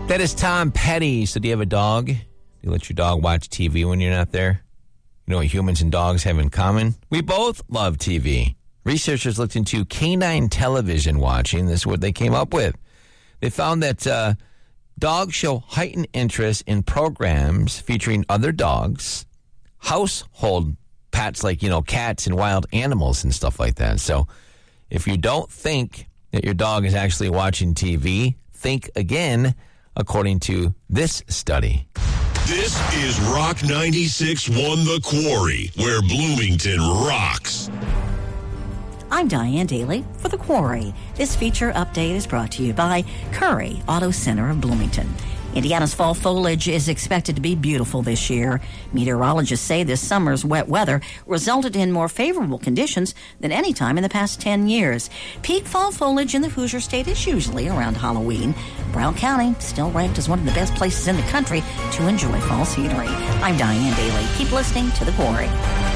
That is Tom Petty. So do you have a dog? Do you let your dog watch TV when you're not there? You know what humans and dogs have in common? We both love TV. Researchers looked into canine television watching. This is what they came up with. They found that dogs show heightened interest in programs featuring other dogs, household pets like, cats and wild animals and stuff like that. So if you don't think that your dog is actually watching TV, think again, according to this study. This is Rock 96.1 The Quarry, where Bloomington rocks. I'm Diane Daly for The Quarry. This feature update is brought to you by Curry Auto Center of Bloomington. Indiana's fall foliage is expected to be beautiful this year. Meteorologists say this summer's wet weather resulted in more favorable conditions than any time in the past 10 years. Peak fall foliage in the Hoosier State is usually around Halloween. Brown County still ranked as one of the best places in the country to enjoy fall scenery. I'm Diane Daly. Keep listening to The Quarry.